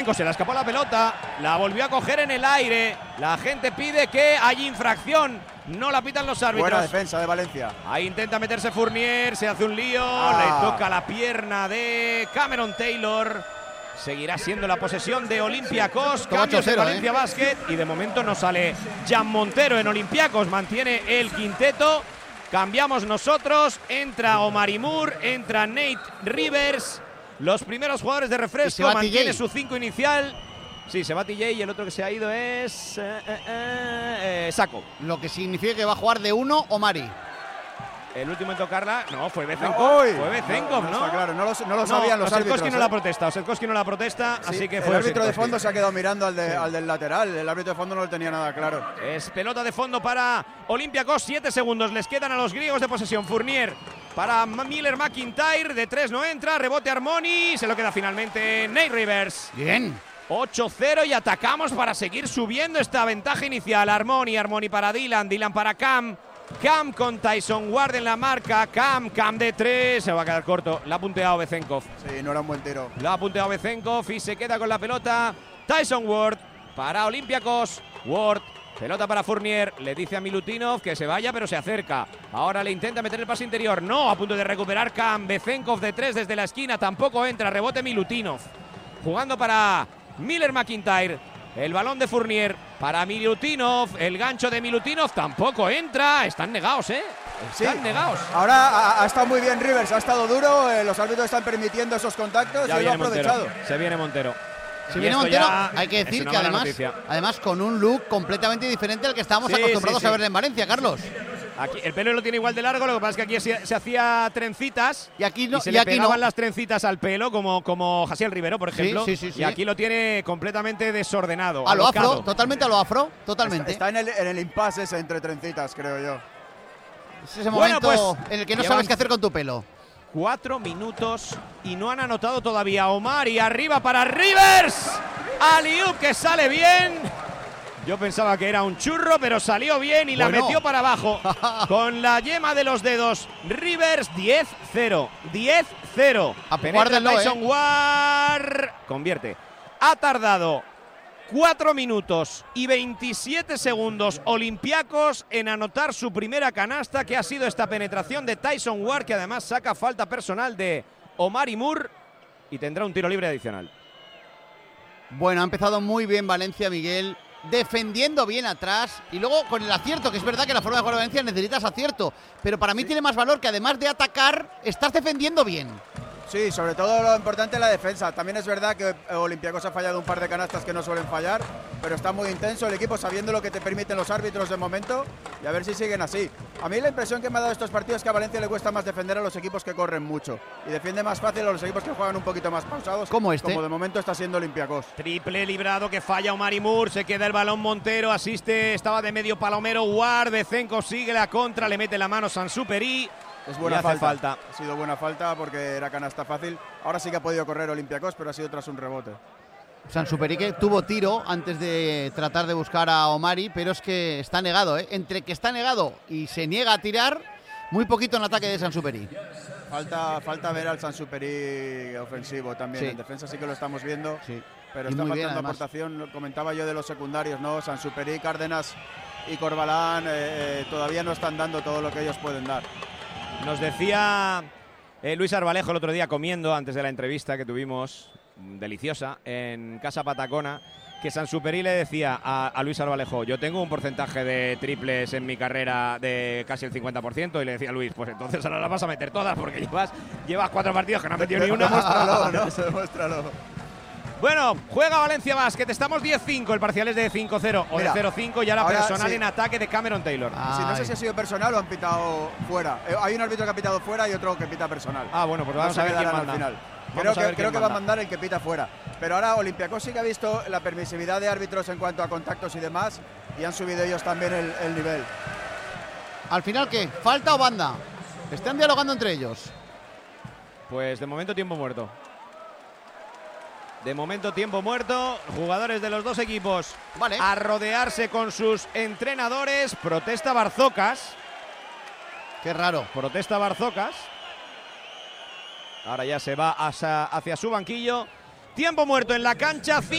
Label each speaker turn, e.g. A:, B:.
A: Se la escapó la pelota, la volvió a coger en el aire. La gente pide que haya infracción. No la pitan los árbitros.
B: Buena defensa de Valencia.
A: Ahí intenta meterse Fournier, se hace un lío. Le toca la pierna de Cameron Taylor. Seguirá siendo la posesión de Olympiacos. Cambios de Valencia Basket. Y de momento no sale Jan Montero en Olympiacos. Mantiene el quinteto. Cambiamos nosotros. Entra Omari Moore, entra Nate Rivers. Los primeros jugadores de refresco. Mantiene su 5 inicial. Sí, se va TJ y el otro que se ha ido es Sacco.
C: Lo que significa que va a jugar de 1 Omari.
A: El último en tocarla, no, fue Bezenkov. Fue Bezenkov, ¿no?
B: Está claro, no lo sabían los árbitros.
A: Osetkowski no la protesta,
B: sí,
A: así que
B: el
A: fue
B: árbitro de fondo se ha quedado mirando al del lateral. El árbitro de fondo no lo tenía nada claro.
A: Es pelota de fondo para Olympiacos, 7 segundos. Les quedan a los griegos de posesión. Fournier para Miller McIntyre, de 3 no entra, rebote Armoni, se lo queda finalmente Nate Rivers.
C: Bien.
A: 8-0 y atacamos para seguir subiendo esta ventaja inicial. Armoni para Dylan para Cam. Cam con Tyson Ward en la marca. Cam de 3. Se va a quedar corto. La ha punteado Bezenkov.
B: Sí, no era un buen tiro.
A: La ha punteado Bezenkov y se queda con la pelota Tyson Ward para Olympiacos. Ward, pelota para Fournier. Le dice a Milutinov que se vaya, pero se acerca. Ahora le intenta meter el pase interior. No, a punto de recuperar Cam. Bezenkov de 3 desde la esquina. Tampoco entra. Rebote Milutinov. Jugando para Miller McIntyre. El balón de Fournier para Milutinov. El gancho de Milutinov tampoco entra. Están negados, Están negados.
B: Ahora ha estado muy bien Rivers, ha estado duro. Los árbitros están permitiendo esos contactos y lo ha aprovechado.
A: Se viene Montero.
C: Hay que decir que además con un look completamente diferente al que estábamos acostumbrados a ver en Valencia, Carlos.
A: Aquí, el pelo lo tiene igual de largo, lo que pasa es que aquí se hacía trencitas
C: y aquí no,
A: y se le pegaban las trencitas al pelo, como Jasiel Rivero, por ejemplo. Y aquí lo tiene completamente desordenado.
C: A lo afro, totalmente a lo afro, totalmente.
B: Está en el impasse ese entre trencitas, creo yo.
C: Es ese momento en el que no sabes qué hacer con tu pelo.
A: 4 minutos y no han anotado todavía. Omar y arriba para Rivers. Alley-oop que sale bien. Yo pensaba que era un churro, pero salió bien y la metió para abajo con la yema de los dedos. Rivers 10-0. 10-0.
C: Penetra
A: Tyson Ward. Convierte. Ha tardado 4 minutos y 27 segundos Olympiacos en anotar su primera canasta, que ha sido esta penetración de Tyson Ward, que además saca falta personal de Omari Moore y tendrá un tiro libre adicional.
C: Bueno, ha empezado muy bien Valencia, Miguel, defendiendo bien atrás y luego con el acierto, que es verdad que la forma de jugar de Valencia necesitas acierto, pero para mí tiene más valor que además de atacar, estás defendiendo bien.
B: Sí, sobre todo lo importante es la defensa. También es verdad que Olympiacos ha fallado un par de canastas que no suelen fallar, pero está muy intenso el equipo, sabiendo lo que te permiten los árbitros de momento, y a ver si siguen así. A mí la impresión que me ha dado estos partidos es que a Valencia le cuesta más defender a los equipos que corren mucho y defiende más fácil a los equipos que juegan un poquito más pausados, como de momento está siendo Olympiacos.
A: Triple librado que falla Omari Moore, se queda el balón Montero, asiste, estaba de medio palomero Ward, Bezenkov sigue la contra, le mete la mano Sansuperi.
B: Es buena falta. Ha sido buena falta porque era canasta fácil. Ahora sí que ha podido correr Olympiacos, pero ha sido tras un rebote.
C: Sansuperi que tuvo tiro antes de tratar de buscar a Omari, pero es que está negado, Entre que está negado y se niega a tirar, muy poquito en ataque de Sansuperi.
B: Falta ver al Sansuperi ofensivo también. En defensa sí que lo estamos viendo, pero está faltando aportación. Lo comentaba yo de los secundarios, ¿no? Sansuperi, Cárdenas y Corbalán todavía no están dando todo lo que ellos pueden dar.
A: Nos decía Luis Arbalejo el otro día, comiendo antes de la entrevista que tuvimos, deliciosa, en Casa Patacona, que Sansuperi le decía a Luis Arbalejo: yo tengo un porcentaje de triples en mi carrera de casi el 50%, y le decía a Luis: pues entonces ahora las vas a meter todas, porque llevas 4 partidos que no has metido ni una.
B: Demuéstralo.
A: Bueno, juega Valencia Basket, estamos 10-5, el parcial es de 5-0 o de 0-5 y ahora personal en ataque de Cameron Taylor.
B: Sí, no sé si ha sido personal o han pitado fuera. Hay un árbitro que ha pitado fuera y otro que pita personal.
A: Bueno, pues vamos a ver quién manda.
B: Al final. Creo que va a mandar el que pita fuera. Pero ahora Olympiacos sí que ha visto la permisividad de árbitros en cuanto a contactos y demás, y han subido ellos también el nivel.
C: ¿Al final qué? ¿Falta o banda? ¿Están dialogando entre ellos?
A: Pues de momento tiempo muerto. De momento tiempo muerto, jugadores de los dos equipos a rodearse con sus entrenadores. Protesta Barzocas.
C: Qué raro.
A: Protesta Barzocas. Ahora ya se va hacia su banquillo Tiempo muerto en la cancha.